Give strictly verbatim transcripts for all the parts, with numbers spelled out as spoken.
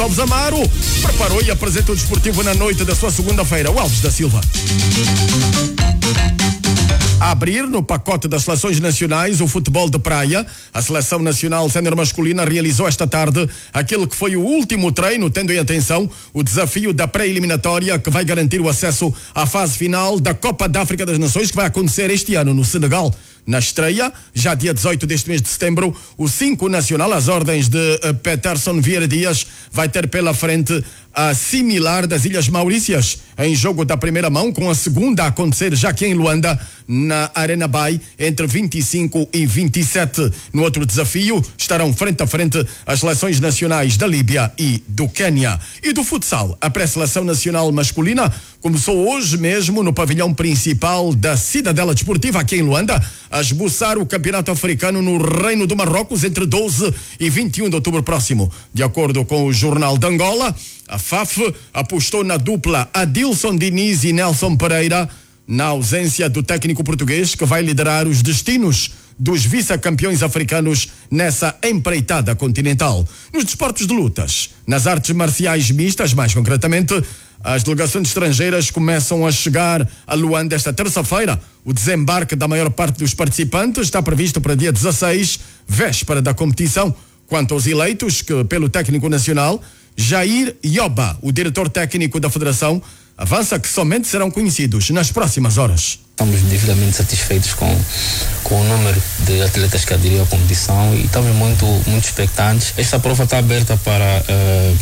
Alves Amaro preparou e apresentou o desportivo na noite da sua segunda-feira. O Alves da Silva. A abrir no pacote das seleções nacionais o futebol de praia, a seleção nacional sénior masculina realizou esta tarde aquele que foi o último treino, tendo em atenção o desafio da pré-eliminatória que vai garantir o acesso à fase final da Copa da África das Nações, que vai acontecer este ano no Senegal. Na estreia, já dia dezoito deste mês de setembro, o cinco nacional, às ordens de uh, Peterson Vieira Dias, vai ter pela frente a similar das Ilhas Maurícias, em jogo da primeira mão, com a segunda a acontecer já aqui em Luanda, na Arena Bay, entre vinte e cinco e vinte e sete. No outro desafio, estarão frente a frente as seleções nacionais da Líbia e do Quênia. E do futsal, a pré-seleção nacional masculina começou hoje mesmo no pavilhão principal da Cidadela Desportiva, aqui em Luanda, a esboçar o campeonato africano no Reino do Marrocos entre doze e vinte e um de outubro próximo. De acordo com o Jornal de Angola, a F A F apostou na dupla Adilson Diniz e Nelson Pereira, na ausência do técnico português que vai liderar os destinos dos vice-campeões africanos nessa empreitada continental. Nos desportos de lutas, nas artes marciais mistas, mais concretamente, as delegações estrangeiras começam a chegar a Luanda esta terça-feira. O desembarque da maior parte dos participantes está previsto para dia dezasseis, véspera da competição. Quanto aos eleitos, que pelo técnico nacional, Jair Yoba, o diretor técnico da federação, avança que somente serão conhecidos nas próximas horas. Estamos devidamente satisfeitos com, com o número de atletas que aderiram à competição e estamos muito, muito expectantes. Esta prova está aberta para uh,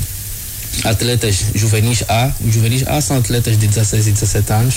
atletas juvenis A. Os juvenis A são atletas de dezasseis e dezassete anos,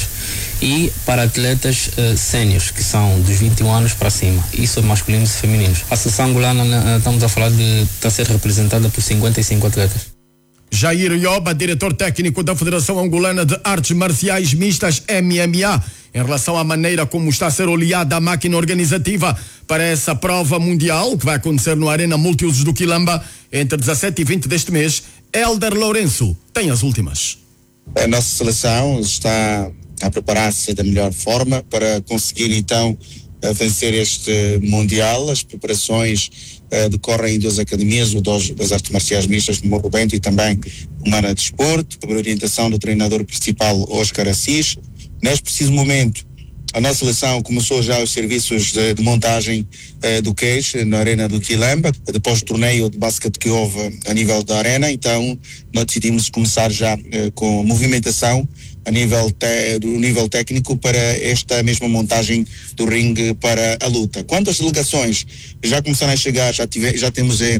e para atletas uh, séniores, que são dos vinte e um anos para cima. Isso é masculinos e femininos. A seleção angolana, uh, estamos a falar de está a ser representada por cinquenta e cinco atletas. Jair Yoba, diretor técnico da Federação Angolana de Artes Marciais Mistas, M M A, em relação à maneira como está a ser olhada a máquina organizativa para essa prova mundial, que vai acontecer no Arena Multiusos do Quilamba, entre dezassete e vinte deste mês, Elder Lourenço tem as últimas. A nossa seleção está a preparar-se da melhor forma para conseguir então vencer este Mundial. As preparações uh, decorrem em duas academias, o dos, das artes marciais mistas de Morro Bento e também uma na de desporto, por orientação do treinador principal Oscar Assis. Neste preciso momento, a nossa seleção começou já os serviços de, de montagem uh, do queijo na Arena do Quilamba, depois do torneio de basquete que houve a nível da Arena. Então nós decidimos começar já uh, com a movimentação a nível, te, do nível técnico para esta mesma montagem do ringue para a luta. Quanto às delegações, já começaram a chegar, já, tive, já temos em,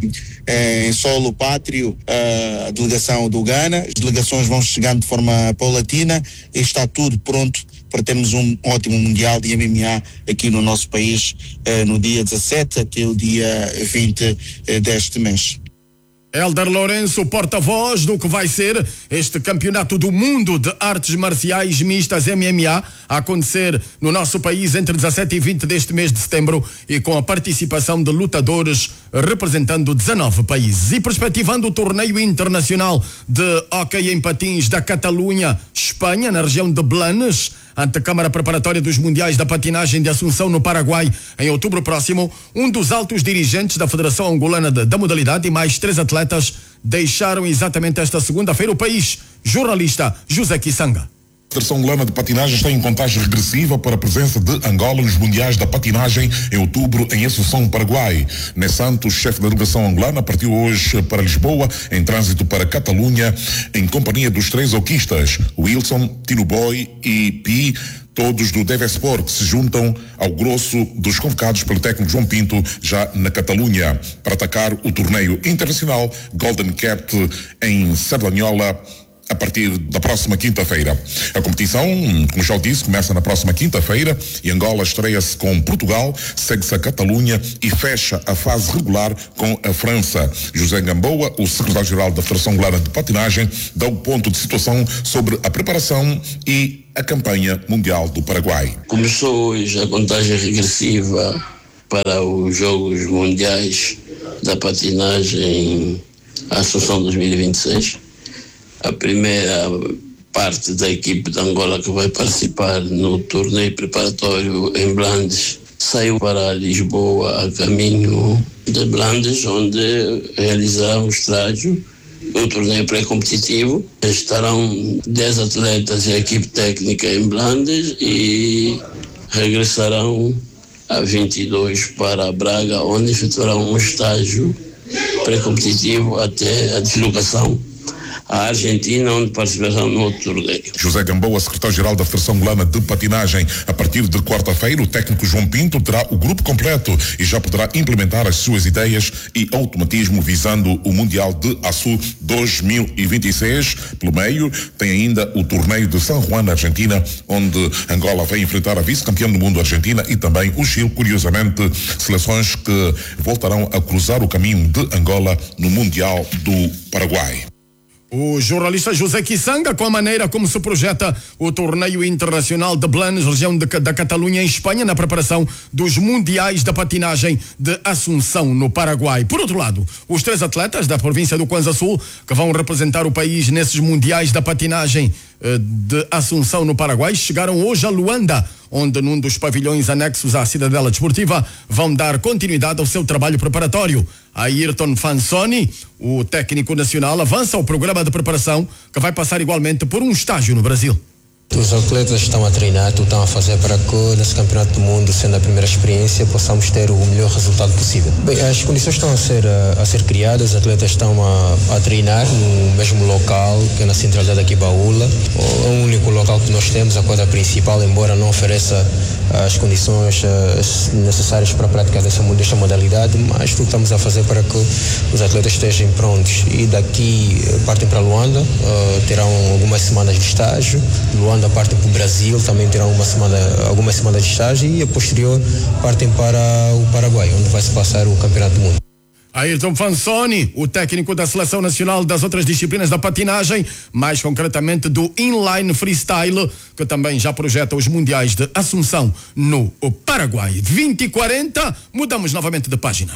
em solo pátrio a delegação do Ghana, as delegações vão chegando de forma paulatina e está tudo pronto para termos um ótimo Mundial de M M A aqui no nosso país no dia dezassete até o dia vinte deste mês. Elder Lourenço, porta-voz do que vai ser este campeonato do mundo de artes marciais mistas M M A, a acontecer no nosso país entre dezassete e vinte deste mês de setembro, e com a participação de lutadores representando dezanove países. E perspectivando o torneio internacional de hóquei em patins da Catalunha, Espanha, na região de Blanes, ante a Câmara Preparatória dos Mundiais da Patinagem de Assunção, no Paraguai, em outubro próximo, um dos altos dirigentes da Federação Angolana de, da modalidade e mais três atletas deixaram exatamente esta segunda-feira o país. Jornalista José Kisanga. A Federação Angolana de Patinagem está em contagem regressiva para a presença de Angola nos Mundiais da Patinagem em outubro em Assunção, Paraguai. Né Santos, chefe da delegação angolana, partiu hoje para Lisboa em trânsito para Catalunha em companhia dos três oquistas, Wilson, Tino Boy e Pi, todos do Devesport, que se juntam ao grosso dos convocados pelo técnico João Pinto já na Catalunha para atacar o torneio internacional Golden Cat em Cerdanhola a partir da próxima quinta-feira. A competição, como já disse, começa na próxima quinta-feira e Angola estreia-se com Portugal, segue-se a Catalunha e fecha a fase regular com a França. José Gamboa, o secretário-geral da Federação Angolana de Patinagem, dá o ponto de situação sobre a preparação e a campanha mundial do Paraguai. Começou hoje a contagem regressiva para os Jogos Mundiais da Patinagem Assunção dois mil e vinte e seis. A primeira parte da equipe de Angola que vai participar no torneio preparatório em Blandes saiu para Lisboa a caminho de Blandes, onde realizar o estágio um torneio pré-competitivo. Estarão dez atletas e a equipe técnica em Blandes e regressarão a vinte e dois para Braga, onde efetuarão um estágio pré-competitivo até a deslocação à Argentina, onde participarão no outro torneio. José Gamboa, secretário-geral da Federação Angolana de Patinagem. A partir de quarta-feira, o técnico João Pinto terá o grupo completo e já poderá implementar as suas ideias e automatismo visando o Mundial de Açu dois mil e vinte e seis. Pelo meio, tem ainda o torneio de San Juan, na Argentina, onde Angola vai enfrentar a vice-campeã do mundo, Argentina, e também o Chile, curiosamente, seleções que voltarão a cruzar o caminho de Angola no Mundial do Paraguai. O jornalista José Quissanga, com a maneira como se projeta o torneio internacional de Blanes, região de, da Catalunha, em Espanha, na preparação dos mundiais da patinagem de Assunção, no Paraguai. Por outro lado, os três atletas da província do Kwanza Sul, que vão representar o país nesses mundiais da patinagem eh, de Assunção, no Paraguai, chegaram hoje a Luanda, onde num dos pavilhões anexos à Cidadela Desportiva vão dar continuidade ao seu trabalho preparatório. Ayrton Fansoni, o técnico nacional, avança o programa de preparação que vai passar igualmente por um estágio no Brasil. Os atletas estão a treinar, estão a fazer para que nesse campeonato do mundo, sendo a primeira experiência, possamos ter o melhor resultado possível. Bem, as condições estão a ser, a, a ser criadas, os atletas estão a, a treinar no mesmo local, que é na centralidade aqui Baúla. É o único local que nós temos, a quadra principal, embora não ofereça as condições as necessárias para a prática dessa, desta modalidade, mas tudo estamos a fazer para que os atletas estejam prontos. E daqui partem para Luanda, uh, terão algumas semanas de estágio. Luanda partem para o Brasil, também terão uma semana, algumas semanas de estágio, e a posterior partem para o Paraguai, onde vai se passar o Campeonato do Mundo. Ayrton Fansoni, o técnico da Seleção Nacional das outras disciplinas da patinagem, mais concretamente do inline freestyle, que também já projeta os mundiais de Assunção no Paraguai. vinte e quarenta, mudamos novamente de página.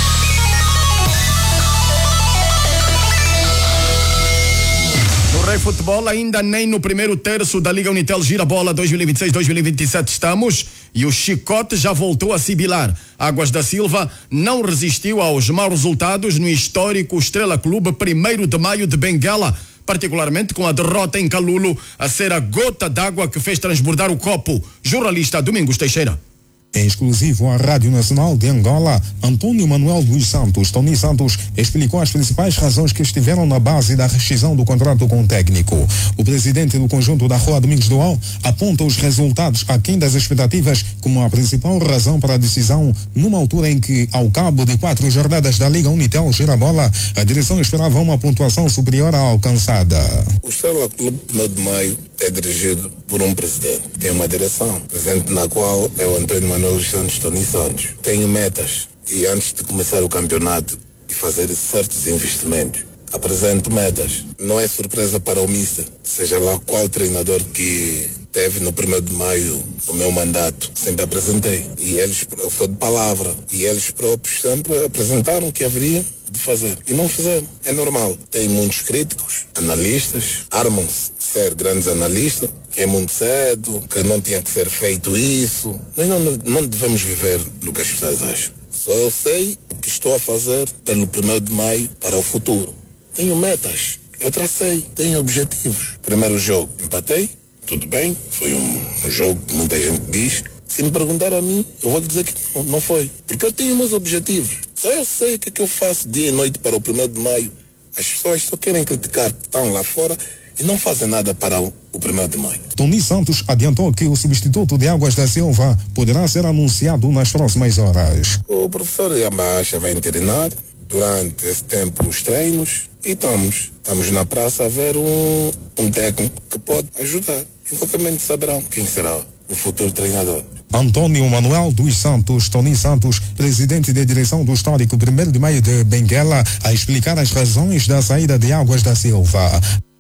Rei Futebol, ainda nem no primeiro terço da Liga Unitel Gira Bola dois mil e vinte e seis dois mil e vinte e sete estamos, e o chicote já voltou a sibilar. Águas da Silva não resistiu aos maus resultados no histórico Estrela Clube primeiro de maio de Benguela, particularmente com a derrota em Calulo a ser a gota d'água que fez transbordar o copo. Jornalista Domingos Teixeira. Em exclusivo à Rádio Nacional de Angola, Antônio Manuel dos Santos, Tony Santos, explicou as principais razões que estiveram na base da rescisão do contrato com o técnico. O presidente do conjunto da Rua Domingos Dual aponta os resultados aquém das expectativas como a principal razão para a decisão, numa altura em que, ao cabo de quatro jornadas da Liga Unitel Girabola, a direção esperava uma pontuação superior à alcançada. O Estrela Clube de Maio é dirigido por um presidente. Tem uma direção, presidente na qual é o Antônio Manuel dos Santos Tony Santos. Tenho metas e antes de começar o campeonato e fazer certos investimentos, apresento metas. Não é surpresa para o Mister, seja lá qual treinador que teve no primeiro de maio o meu mandato, sempre apresentei. E eles, eu sou de palavra, e eles próprios sempre apresentaram o que haveria de fazer. E não fizeram. É normal. Tem muitos críticos, analistas, armam-se ser grandes analistas, que é muito cedo, que não tinha que ser feito isso. Nós não, não devemos viver no que as pessoas acham. Só eu sei o que estou a fazer pelo primeiro de maio para o futuro. Tenho metas, eu tracei, tenho objetivos. Primeiro jogo, empatei, tudo bem, foi um, um jogo que muita gente diz. Se me perguntar a mim, eu vou dizer que não, não foi. Porque eu tenho meus objetivos. Só eu sei o que é que eu faço dia e noite para o primeiro de maio. As pessoas só querem criticar que estão lá fora e não fazem nada para o, o primeiro de maio. Tony Santos adiantou que o substituto de Águas da Silva poderá ser anunciado nas próximas horas. O professor Yambacha vai internar durante esse tempo os treinos e estamos, estamos na praça a ver um, um técnico que pode ajudar. Exatamente saberão quem será o futuro treinador. Antônio Manuel dos Santos, Tony Santos, presidente da direção do histórico primeiro de maio de Benguela, a explicar as razões da saída de Águas da Silva.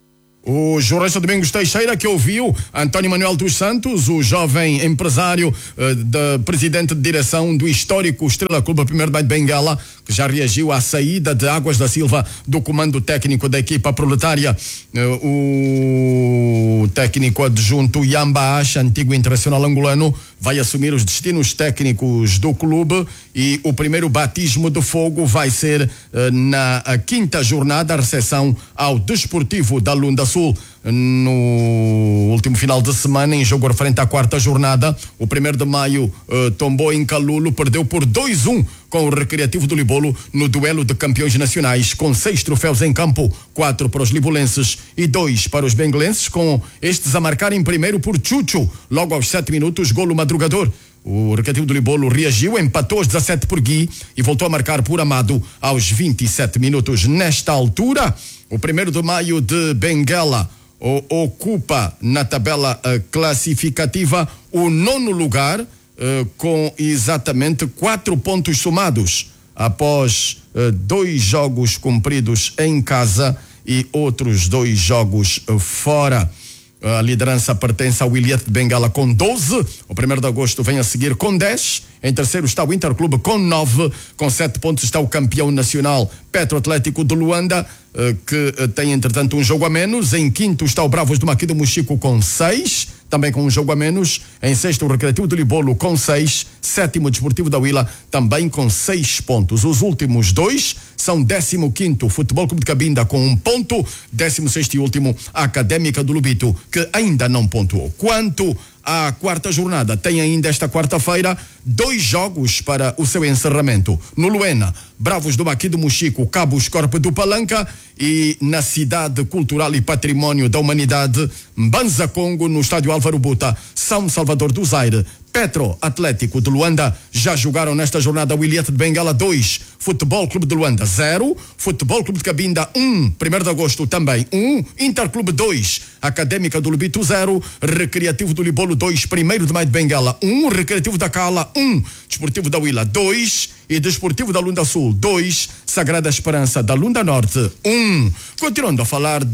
O jornalista Domingos Teixeira, que ouviu Antônio Manuel dos Santos, o jovem empresário, uh, da presidente de direção do histórico Estrela Clube primeiro de maio de Benguela, que já reagiu à saída de Águas da Silva do comando técnico da equipa proletária. Uh, o técnico adjunto Yamba Acha, antigo internacional angolano, vai assumir os destinos técnicos do clube e o primeiro batismo de fogo vai ser eh, na quinta jornada, a recepção ao Desportivo da Lunda Sul. No último final de semana, em jogo referente à quarta jornada, o primeiro de maio eh, tombou em Calulo, perdeu por dois a um com o Recreativo do Libolo no duelo de campeões nacionais, com seis troféus em campo, quatro para os libolenses e dois para os benguelenses, com estes a marcarem primeiro por Chuchu, logo aos sete minutos, golo madrugador. O Recreativo do Libolo reagiu, empatou aos dezassete por Gui e voltou a marcar por Amado aos vinte e sete minutos. Nesta altura, o primeiro de maio de Benguela o, ocupa na tabela uh, classificativa o nono lugar, uh, com exatamente quatro pontos somados após uh, dois jogos cumpridos em casa e outros dois jogos uh, fora. A liderança pertence ao Ilhéte de Bengala com doze. O primeiro de agosto vem a seguir com dez. Em terceiro está o Interclube com nove. Com sete pontos está o campeão nacional Petro Atlético de Luanda, que tem entretanto um jogo a menos. Em quinto está o Bravos do Maqui do Mochico com seis, também com um jogo a menos. Em sexto o Recreativo de Libolo com seis. Sétimo o Desportivo da Huila também com seis pontos. Os últimos dois são décimo quinto Futebol Clube de Cabinda com um ponto, décimo sexto e último a Académica do Lubito, que ainda não pontuou. Quanto à quarta jornada, tem ainda esta quarta-feira dois jogos para o seu encerramento. No Luena, Bravos do Maqui do Mochico, Cabos Corpo do Palanca, e na Cidade Cultural e Património da Humanidade, Mbanza Congo, no Estádio Álvaro Buta, São Salvador do Zaire, Petro Atlético de Luanda. Já jogaram nesta jornada o Ilhéte de Bengala dois, Futebol Clube de Luanda zero, Futebol Clube de Cabinda um, primeiro de agosto também um, Interclube dois, Académica do Lubito zero, Recreativo do Libolo dois, primeiro de maio de Bengala um, Recreativo da Cala um, Desportivo da Huila dois e Desportivo da Lunda Sul dois, Sagrada Esperança da Lunda Norte um. Continuando a falar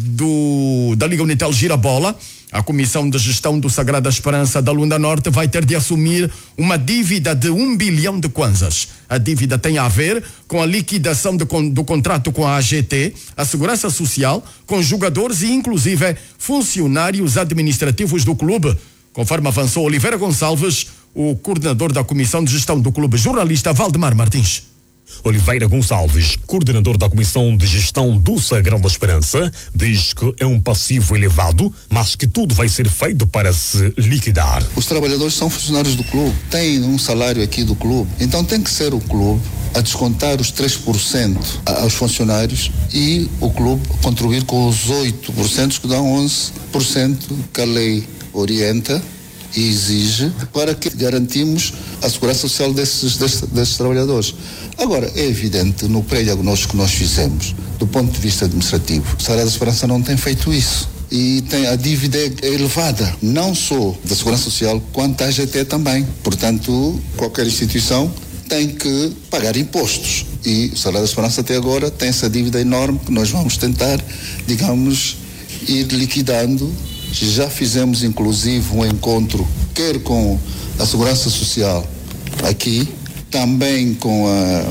do da Liga Unitel Girabola, a Comissão de Gestão do Sagrada Esperança da Lunda Norte vai ter de assumir uma dívida de um bilhão de kwanzas. A dívida tem a ver com a liquidação de, do contrato com a A G T, a Segurança Social, com jogadores e inclusive funcionários administrativos do clube. Conforme avançou Oliveira Gonçalves, o coordenador da Comissão de Gestão do clube, jornalista Valdemar Martins. Oliveira Gonçalves, coordenador da Comissão de Gestão do Sagrada Esperança, diz que é um passivo elevado, mas que tudo vai ser feito para se liquidar. Os trabalhadores são funcionários do clube, têm um salário aqui do clube, então tem que ser o clube a descontar os três por cento aos funcionários e o clube contribuir com os oito por cento, que dão onze por cento que a lei orienta e exige, para que garantimos a segurança social desses, desses, desses trabalhadores. Agora, é evidente, no pré-diagnóstico que nós fizemos, do ponto de vista administrativo, o Sagrada Esperança não tem feito isso. E tem, a dívida é elevada, não só da Segurança Social, quanto da A G T também. Portanto, qualquer instituição tem que pagar impostos. E o Sagrada Esperança até agora tem essa dívida enorme que nós vamos tentar, digamos, ir liquidando. Já fizemos inclusive um encontro, quer com a Segurança Social aqui, também com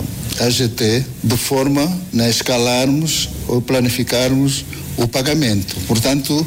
a A G T, de forma a escalarmos ou planificarmos o pagamento. Portanto,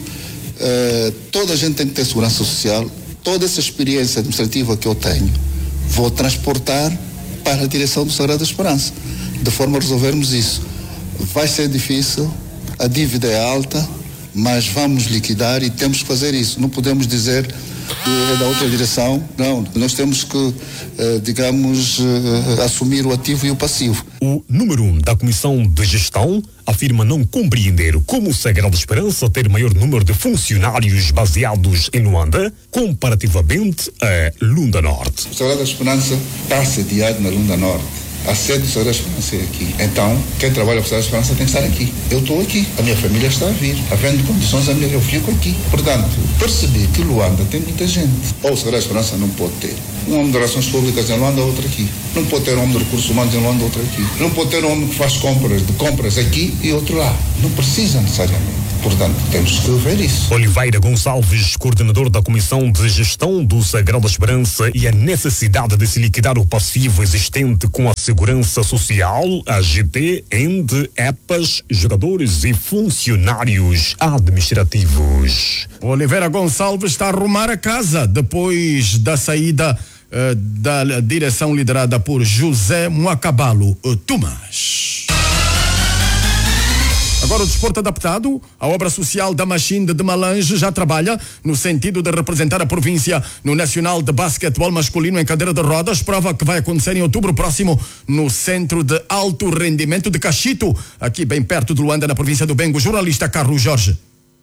eh, toda a gente tem que ter segurança social. Toda essa experiência administrativa que eu tenho, vou transportar para a direção do Sagrada Esperança, de forma a resolvermos isso. Vai ser difícil, a dívida é alta, mas vamos liquidar e temos que fazer isso. Não podemos dizer que é da outra direção. Não, nós temos que, eh, digamos, eh, assumir o ativo e o passivo. O número um da Comissão de Gestão afirma não compreender como o Sagrada Esperança ter maior número de funcionários baseados em Luanda comparativamente a Lunda Norte. O Sagrada Esperança está sediado na Lunda Norte. A sede do Sagrada Esperança é aqui. Então, quem trabalha para o Sagrada Esperança tem que estar aqui. Eu estou aqui, a minha família está a vir. Havendo condições, a minha, eu fico aqui. Portanto, percebi que Luanda tem muita gente. Ou o Sagrada Esperança não pode ter um homem de relações públicas em Luanda, outro aqui. Não pode ter um homem de recursos humanos em Luanda, outro aqui. Não pode ter um homem que faz compras de compras aqui e outro lá. Não precisa necessariamente. Portanto, temos que ver isso. Oliveira Gonçalves, coordenador da Comissão de Gestão do Sagrada Esperança, e a necessidade de se liquidar o passivo existente com a Segurança Social, a G T, entre E P A S, jogadores e funcionários administrativos. Oliveira Gonçalves está a arrumar a casa depois da saída uh, da direção liderada por José Moacabalo Tomás. Agora o desporto adaptado, a obra social da Machine de Malange já trabalha no sentido de representar a província no Nacional de Basquetebol Masculino em cadeira de rodas, prova que vai acontecer em outubro próximo no Centro de Alto Rendimento de Cachito, aqui bem perto de Luanda, na província do Bengo. Jornalista Carlos Jorge.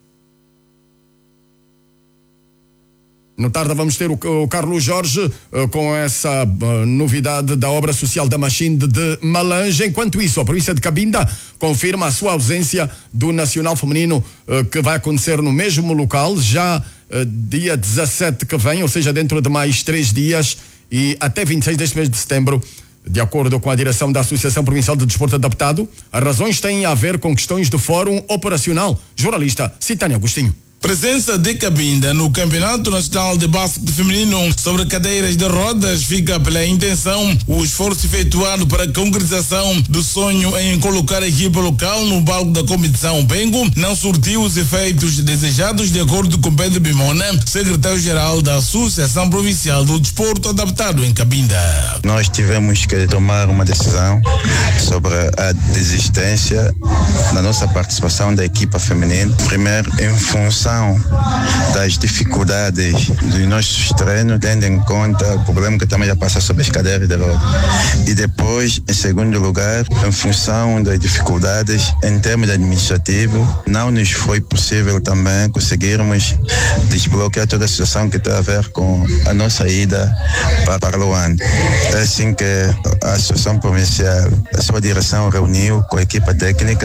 No tarde vamos ter o, o Carlos Jorge uh, com essa uh, novidade da obra social da Machine de Malange. Enquanto isso, a província de Cabinda confirma a sua ausência do Nacional Feminino uh, que vai acontecer no mesmo local já uh, dia dezassete que vem, ou seja, dentro de mais três dias e até vinte e seis deste mês de setembro. De acordo com a direção da Associação Provincial de Desporto Adaptado, as razões têm a ver com questões de fórum operacional. Jornalista Citânia Agostinho. Presença de Cabinda no Campeonato Nacional de Basquete Feminino sobre cadeiras de rodas fica pela intenção o esforço efetuado para a concretização do sonho em colocar a equipe local no palco da competição Bengo não surtiu os efeitos desejados, de acordo com Pedro Bimona, secretário-geral da Associação Provincial do Desporto Adaptado em Cabinda. Nós tivemos que tomar uma decisão sobre a desistência da nossa participação da equipa feminina, primeiro em função das dificuldades dos nossos treinos, tendo em conta o problema que também já passa sobre as cadeiras de rodas. E depois, em segundo lugar, em função das dificuldades em termos administrativos, não nos foi possível também conseguirmos desbloquear toda a situação que tem a ver com a nossa ida para, para Luanda. É assim que a Associação Provincial, a sua direção reuniu com a equipa técnica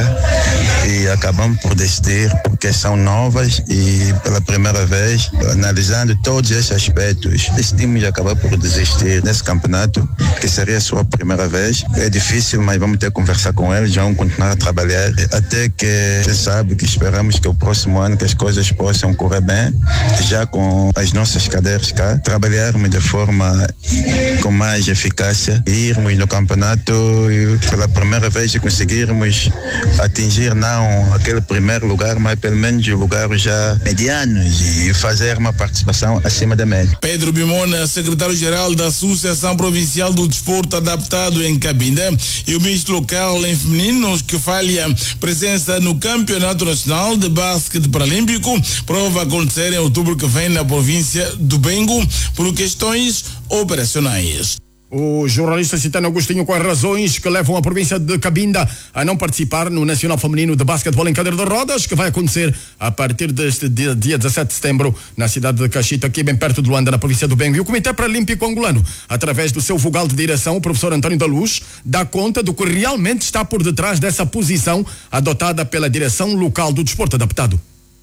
e acabamos por decidir, porque são novas e pela primeira vez, analisando todos esses aspectos, decidimos acabar por desistir desse campeonato, que seria a sua primeira vez. É difícil, mas vamos ter que conversar com eles, vamos continuar a trabalhar, até que você sabe que esperamos que o próximo ano que as coisas possam correr bem, já com as nossas cadeiras cá, trabalharmos de forma com mais eficácia e irmos no campeonato e pela primeira vez conseguirmos atingir não aquele primeiro lugar, mas pelo menos o lugar já medianos e fazer uma participação acima da média. Pedro Bimona, secretário-geral da Associação Provincial do Desporto Adaptado em Cabinda, e o ministro local em femininos que falha presença no Campeonato Nacional de Basquete Paralímpico, prova acontecer em outubro que vem na província do Bengo por questões operacionais. O jornalista Citano Agostinho com as razões que levam a província de Cabinda a não participar no Nacional Feminino de Basquetebol em cadeira de rodas, que vai acontecer a partir deste dia, dia dezassete de setembro na cidade de Cachito, aqui bem perto de Luanda, na província do Bengo. E o Comitê Paralímpico Angolano, através do seu vogal de direção, o professor António da Luz, dá conta do que realmente está por detrás dessa posição adotada pela direção local do desporto adaptado.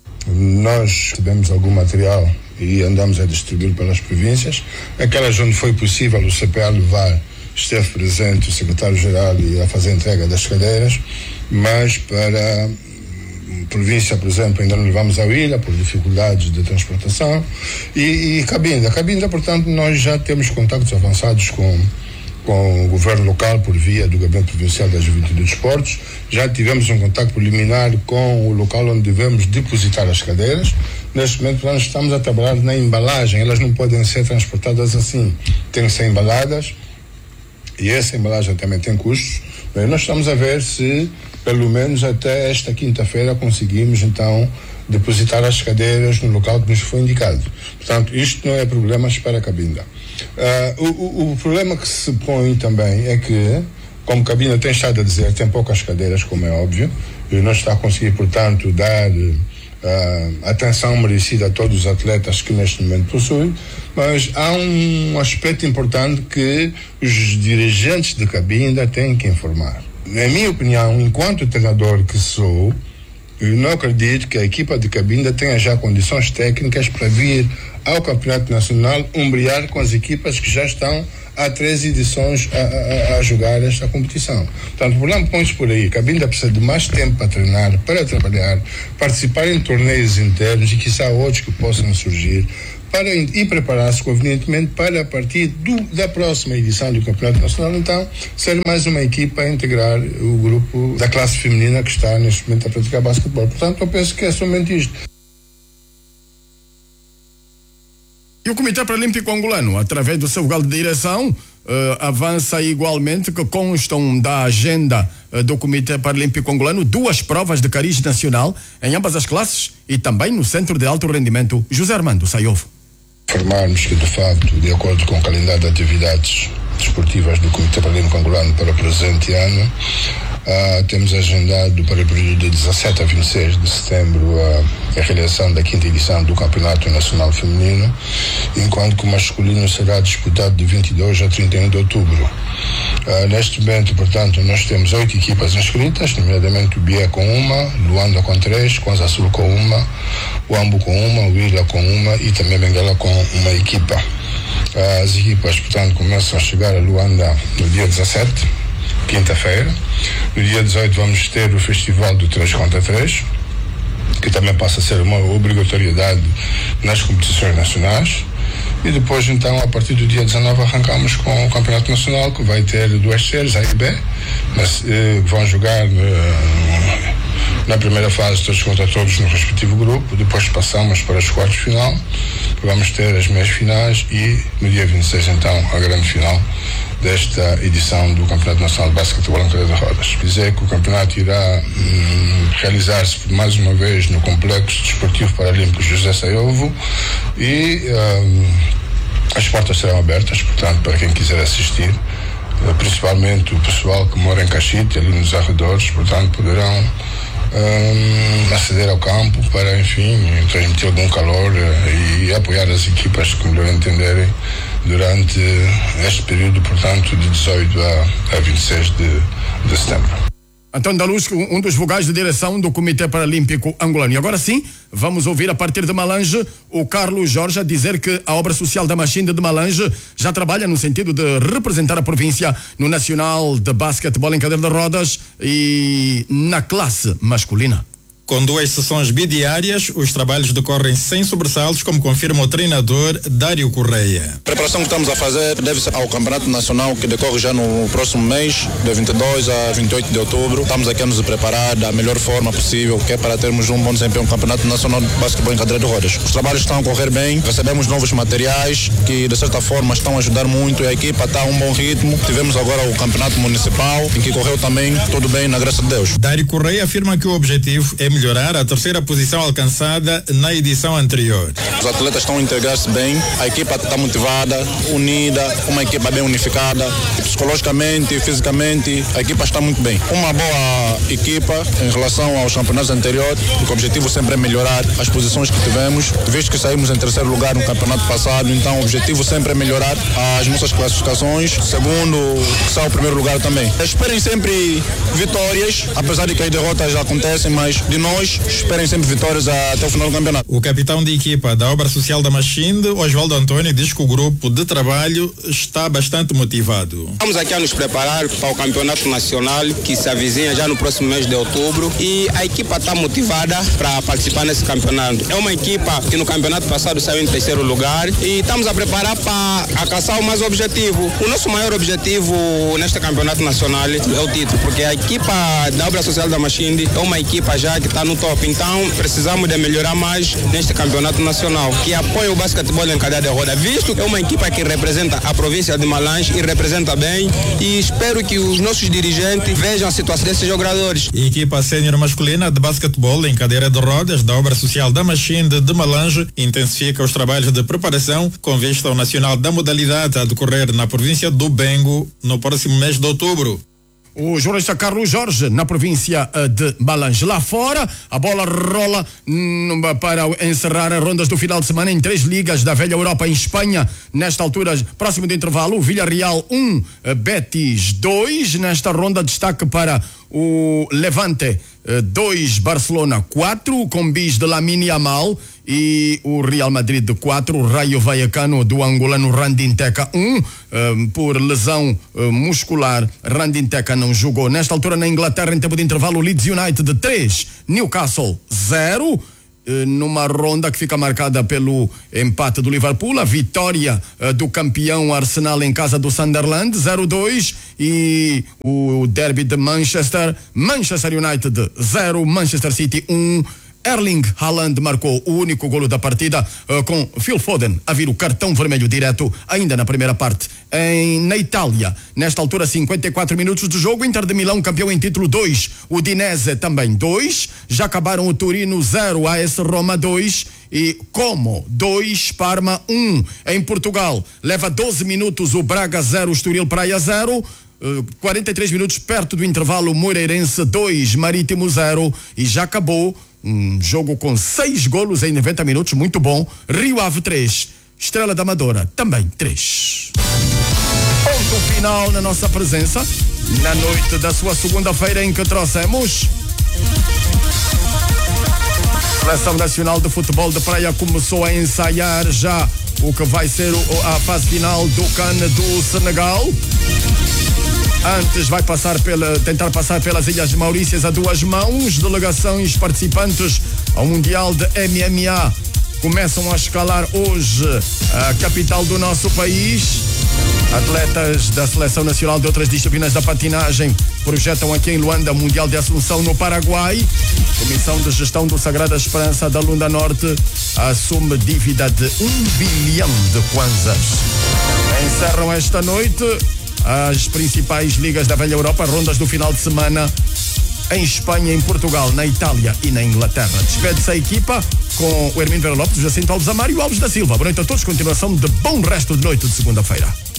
Nós recebemos algum material e andamos a distribuir pelas províncias. Aquelas onde foi possível o C P A levar, esteve presente o secretário-geral e a fazer a entrega das cadeiras, mas para a província, por exemplo, ainda não levamos à ilha por dificuldades de transportação. E, e Cabinda, Cabinda, portanto, nós já temos contactos avançados com com o governo local por via do Gabinete Provincial da Juventude e dos Desportos. Já tivemos um contato preliminar com o local onde devemos depositar as cadeiras. Neste momento nós estamos a trabalhar na embalagem, elas não podem ser transportadas assim, têm que ser embaladas e essa embalagem também tem custos. Bem, nós estamos a ver se pelo menos até esta quinta-feira conseguimos então depositar as cadeiras no local que nos foi indicado. Portanto, isto não é problemas para a Cabinda. Uh, o, o, o problema que se põe também é que, como a Cabinda tem estado a dizer, tem poucas cadeiras, como é óbvio, e não está a conseguir, portanto, dar uh, atenção merecida a todos os atletas que neste momento possuem, mas há um aspecto importante que os dirigentes de Cabinda têm que informar. Na minha opinião, enquanto treinador que sou, eu não acredito que a equipa de Cabinda tenha já condições técnicas para vir ao Campeonato Nacional umbrear com as equipas que já estão há três edições a, a, a jogar esta competição. Portanto, o problema põe-se por aí. A Cabinda precisa de mais tempo para treinar, para trabalhar, participar em torneios internos e quiçá outros que possam surgir, para, e preparar-se convenientemente para, a partir do, da próxima edição do Campeonato Nacional, então, ser mais uma equipa a integrar o grupo da classe feminina que está neste momento a praticar basquetebol. Portanto, eu penso que é somente isto. E o Comitê Paralímpico Angolano, através do seu grau de direção, uh, avança igualmente que constam da agenda uh, do Comitê Paralímpico Angolano duas provas de cariz nacional em ambas as classes e também no Centro de Alto Rendimento José Armando Saiovo. Informarmos que, de facto, de acordo com o calendário de atividades desportivas do Comitê Paralímpico Angolano para o presente ano, Uh, temos agendado para o período de dezassete a vinte e seis de setembro uh, a realização da quinta edição do Campeonato Nacional Feminino, enquanto que o masculino será disputado de vinte e dois a trinta e um de outubro. Uh, neste momento, portanto, nós temos oito equipas inscritas, nomeadamente o Bié com uma, Luanda com três, Kwanza Sul com uma, o Ambo com uma, o Ilha com uma e também Benguela com uma equipa. Uh, as equipas, portanto, começam a chegar a Luanda no dia dezassete, quinta-feira. No dia dezoito vamos ter o Festival do três contra três, que também passa a ser uma obrigatoriedade nas competições nacionais. E depois, então, a partir do dia dezenove arrancamos com o Campeonato Nacional, que vai ter duas séries, A e B, mas eh, vão jogar eh, na primeira fase todos contra todos no respectivo grupo. Depois passamos para os quartos de final, que vamos ter as meias finais e no dia vinte e seis, então, a grande final desta edição do Campeonato Nacional de Basquetebol em Cadeira de Rodas. Dizer que o campeonato irá hum, realizar-se mais uma vez no Complexo Desportivo Paralímpico José Saiovo e hum, as portas serão abertas, portanto, para quem quiser assistir, principalmente o pessoal que mora em Caxite, ali nos arredores, portanto, poderão Um, aceder ao campo para, enfim, transmitir algum calor uh, e apoiar as equipas que melhor entenderem durante este período, portanto, de dezoito a vinte e seis de setembro. Antônio da Luz, um dos vogais de direção do Comitê Paralímpico Angolano. E agora sim, vamos ouvir a partir de Malange o Carlos Jorge a dizer que a obra social da Machinde de Malange já trabalha no sentido de representar a província no Nacional de Basquetebol em Cadeira de Rodas e na classe masculina. Com duas sessões bidiárias, os trabalhos decorrem sem sobressaltos, como confirma o treinador Dário Correia. A preparação que estamos a fazer deve-se ao Campeonato Nacional, que decorre já no próximo mês, de vinte e dois a vinte e oito de outubro. Estamos aqui a nos preparar da melhor forma possível, que é para termos um bom desempenho no Campeonato Nacional de Basquetebol em Cadeira de Rodas. Os trabalhos estão a correr bem, recebemos novos materiais que, de certa forma, estão a ajudar muito. A equipa está a um bom ritmo. Tivemos agora o Campeonato Municipal, em que correu também tudo bem, na graça de Deus. Dário Correia afirma que o objetivo é melhorar a terceira posição alcançada na edição anterior. Os atletas estão a integrar-se bem, a equipa está motivada, unida, uma equipa bem unificada, psicologicamente e fisicamente a equipa está muito bem. Uma boa equipa em relação aos campeonatos anteriores, porque o objetivo sempre é melhorar as posições que tivemos, visto que saímos em terceiro lugar no campeonato passado, então o objetivo sempre é melhorar as nossas classificações, segundo, que está o primeiro lugar também. Esperem sempre vitórias, apesar de que as derrotas já acontecem, mas de nós esperem sempre vitórias até o final do campeonato. O capitão de equipa da obra social da Machinde, Oswaldo Antônio, diz que o grupo de trabalho está bastante motivado. Estamos aqui a nos preparar para o campeonato nacional que se avizinha já no próximo mês de outubro e a equipa está motivada para participar nesse campeonato. É uma equipa que no campeonato passado saiu em terceiro lugar e estamos a preparar para alcançar o mais objetivo. O nosso maior objetivo neste campeonato nacional é o título, porque a equipa da obra social da Machinde é uma equipa já que está no top. Então, precisamos de melhorar mais neste campeonato nacional, que apoia o basquetebol em cadeia de roda, visto que é uma equipa que representa a província de Malange e representa bem, e espero que os nossos dirigentes vejam a situação desses jogadores. Equipa sénior masculina de basquetebol em cadeira de rodas da obra social da Machinde de Malange intensifica os trabalhos de preparação com vista ao nacional da modalidade a decorrer na província do Bengo no próximo mês de outubro. O jornalista Carlos Jorge, na província de Malange. Lá fora, a bola rola hum, para encerrar as rondas do final de semana em três ligas da velha Europa em Espanha. Nesta altura, próximo do intervalo, Villarreal um, Betis dois. Nesta ronda, destaque para o Levante dois, Barcelona quatro, com bis de Lamine Yamal, e o Real Madrid de quatro, o Rayo Vallecano do angolano Randin Teca um, um, por lesão um, muscular. Randin Teca não jogou. Nesta altura na Inglaterra, em tempo de intervalo, o Leeds United de três, Newcastle zero, numa ronda que fica marcada pelo empate do Liverpool, a vitória uh, do campeão Arsenal em casa do Sunderland zero dois, e o derby de Manchester, Manchester United zero, Manchester City um. Erling Haaland marcou o único golo da partida, uh, com Phil Foden a vir o cartão vermelho direto ainda na primeira parte. Em, na Itália, nesta altura, cinquenta e quatro minutos de jogo, Inter de Milão campeão em título dois, Udinese também dois, já acabaram o Torino zero, A S Roma dois e Como dois, Parma um. Em Portugal, leva doze minutos o Braga zero, Estoril Praia zero. Uh, quarenta e três minutos perto do intervalo, Moreirense dois, Marítimo zero, e já acabou um jogo com seis golos em noventa minutos, muito bom. Rio Ave três, Estrela da Amadora também três. Ponto final na nossa presença na noite da sua segunda-feira, em que trouxemos Seleção Nacional de Futebol de Praia começou a ensaiar já o que vai ser a fase final do CAN do Senegal. Antes vai passar pela, tentar passar pelas Ilhas Maurícias a duas mãos. Delegações participantes ao Mundial de M M A começam a escalar hoje a capital do nosso país. Atletas da Seleção Nacional de outras disciplinas da patinagem projetam aqui em Luanda Mundial de Assunção, no Paraguai. Comissão de Gestão do Sagrada Esperança da Lunda Norte assume dívida de um bilhão de kwanzas. Encerram esta noite as principais ligas da velha Europa, rondas do final de semana em Espanha, em Portugal, na Itália e na Inglaterra. Despede-se a equipa com o Hermínio Vera Lopes, o Jacinto Alves Amaro e o Alves da Silva. Boa noite a todos, continuação de bom resto de noite de segunda-feira.